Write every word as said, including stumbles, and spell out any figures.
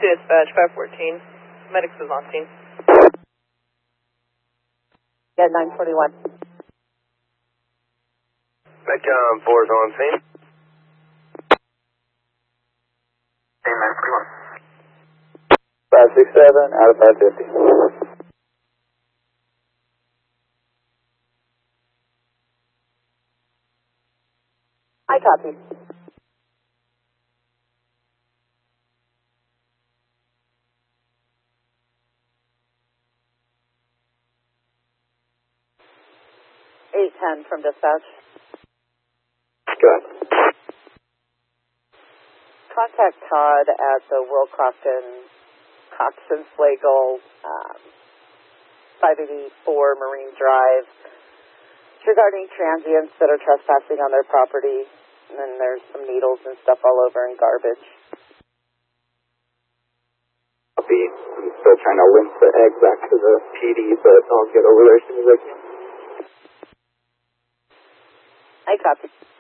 Dispatch, five fourteen. Medics is on scene. Yeah, nine forty-one. Metcom four is on scene. nine forty-one. five six seven out of five fifty. I copy. eight ten from dispatch. Go ahead. Contact Todd at the Will Crofton Cox and Slagle, um, five eighty-four Marine Drive. It's regarding transients that are trespassing on their property, and then there's some needles and stuff all over and garbage. Copy. I'm still trying to link the egg back to the P D, but I'll get over there as soon as I can. I copy.